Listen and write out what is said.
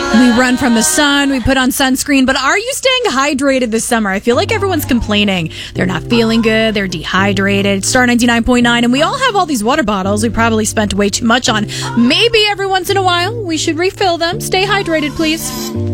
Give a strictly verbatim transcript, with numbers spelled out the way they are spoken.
We run from the sun, we put on sunscreen, but are you staying hydrated this summer? I feel like everyone's complaining. They're not feeling good, they're dehydrated. It's Star ninety-nine point nine, and we all have all these water bottles we probably spent way too much on. Maybe every once in a while we should refill them. Stay hydrated, please.